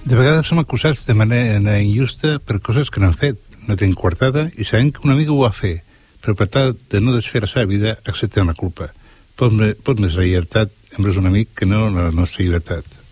De vegades som acusats de manera injusta per coses que no han fet. No tenen coartada i sabem que un amic ho va fer, però per tal de no desfer la seva vida acceptem la culpa. Pot més la llibertat envers un amic que no la nostra llibertat.